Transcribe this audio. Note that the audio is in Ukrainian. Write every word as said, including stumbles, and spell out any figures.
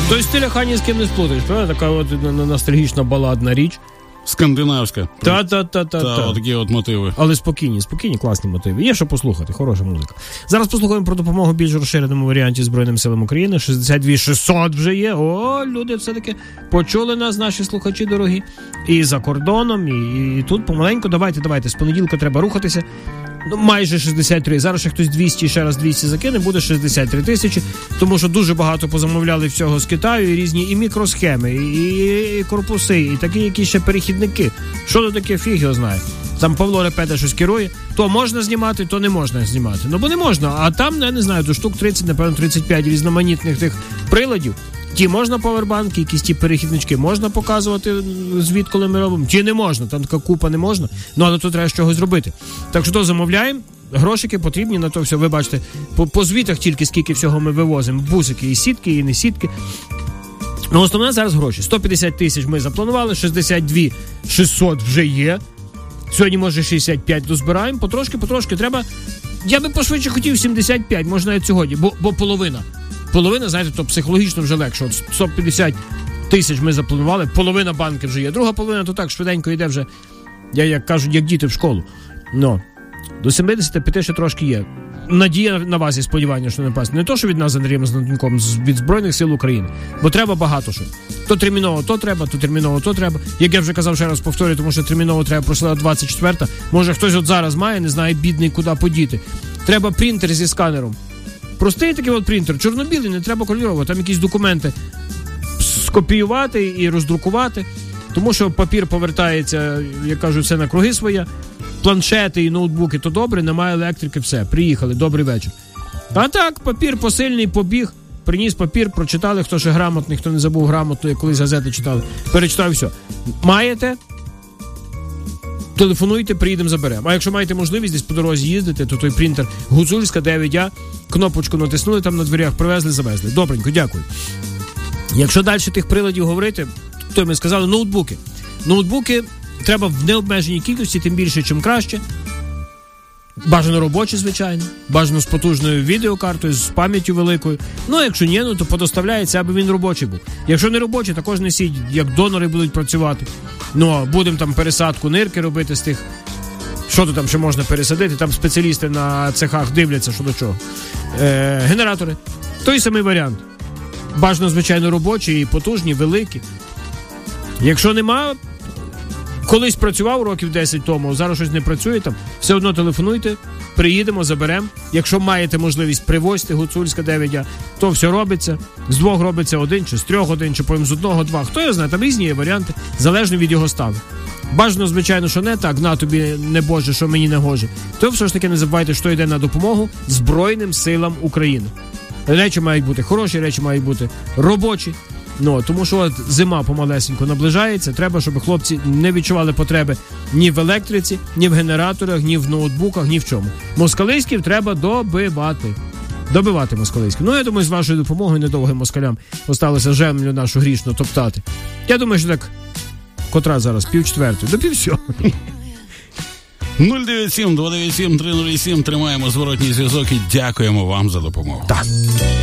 Той стиля Хані з ким не сплутаєш, правда? Така от ностальгічна баладна річ. Скандинавська. Та-та-та-та. Та, такі от мотиви. Але спокійні, спокійні, класні мотиви. Є що послухати, хороша музика. Зараз послухаємо про допомогу в більш розширеному варіанті Збройним силам України. шістдесят два шістсот вже є. О, люди все-таки почули нас, наші слухачі дорогі. І за кордоном, і, і тут помаленьку. Давайте, давайте, з понеділка треба рухатися. Ну, майже шістдесят три. Зараз ще хтось двісті, ще раз двісті закине, буде шістдесят три тисячі. Тому що дуже багато позамовляли всього з Китаю, і різні і мікросхеми, і, і корпуси, і такі якісь ще перехідники. Що то таке, фіг його знає. Там Павло Репета щось керує. То можна знімати, то не можна знімати. Ну, бо не можна. А там, я не знаю, до штук тридцять, напевно, тридцять п'ять різноманітних тих приладів. Ті можна павербанки, якісь ті перехіднички можна показувати, звідколи ми робимо. Ті не можна, там така купа не можна. Ну, але тут треба чогось зробити. Так що то замовляємо, грошики потрібні на то все. Ви бачите, по, по звітах тільки скільки всього ми вивозимо. Бусики і сітки, і не сітки. Ну, основне зараз гроші. сто п'ятдесят тисяч ми запланували, шістдесят два шістсот вже є. Сьогодні, може, шістдесят п'ять дозбираємо. Потрошки, потрошки треба. Я би пошвидше хотів сімдесят п'ять, може навіть сьогодні, бо, бо половина. Половина, знаєте, то психологічно вже легше. От сто п'ятдесят тисяч ми запланували, половина банки вже є. Друга половина, то так швиденько йде вже, я, як кажуть, як діти в школу. Ну, до сімдесят п'ять ще трошки є. Надія на вас і сподівання, що не пасне. Не то, що від нас з Андрієм Знатенком, від Збройних сил України. Бо треба багато що. То терміново то треба, то терміново то треба. Як я вже казав, ще раз повторюю, тому що терміново треба просила двадцять четверта. Може хтось от зараз має, не знає, бідний, куди подіти. Треба принтер зі сканером. Простий такий от принтер, чорно-білий, не треба кольорового, там якісь документи скопіювати і роздрукувати, тому що папір повертається, як кажуть, все на круги своє, планшети і ноутбуки, то добре, немає електрики, все, приїхали, добрий вечір. А так, папір посильний, побіг, приніс папір, прочитали, хто ще грамотний, хто не забув грамотно, як колись газети читали, перечитав, все. Маєте? Телефонуйте, приїдемо, заберемо. А якщо маєте можливість десь по дорозі їздити, то той принтер Гуцульська, дев'ять А, кнопочку натиснули, там на дверях привезли, завезли. Добренько, дякую. Якщо далі тих приладів говорити, то ми сказали ноутбуки. Ноутбуки треба в необмеженій кількості, тим більше, чим краще. Бажано робочі, звичайно. Бажано з потужною відеокартою, з пам'яттю великою. Ну, якщо ні, ну, то подоставляється, аби він робочий був. Якщо не робочий, також несіть, як донори будуть працювати. Ну, будемо там пересадку нирки робити з тих, що то там ще можна пересадити. Там спеціалісти на цехах дивляться, що до чого. Е, генератори. Той самий варіант. Бажано, звичайно, робочі і потужні, великі. Якщо нема, колись працював років десять тому, зараз щось не працює там, все одно телефонуйте, приїдемо, заберемо. Якщо маєте можливість привозьте Гуцульська дев'ять А, то все робиться. З двох робиться один, чи з трьох один, чи потім з одного два. Хто його знає, там різні є варіанти, залежно від його стану. Бажано, звичайно, що не так, на тобі не Боже, що мені не гоже. То все ж таки не забувайте, що йде на допомогу Збройним силам України. Речі мають бути хороші, речі мають бути робочі. Ну, тому що от зима помалесенько наближається, треба, щоб хлопці не відчували потреби ні в електриці, ні в генераторах, ні в ноутбуках, ні в чому. Москалиськів треба добивати. Добивати москалиськів. Ну, я думаю, з вашою допомогою недовго москалям осталося землю нашу грішно топтати. Я думаю, що так, котра зараз, пів четвертої, до пів сьомої. нуль дев'ять сім два дев'ять сім три нуль сім, тримаємо зворотній зв'язок і дякуємо вам за допомогу. Так.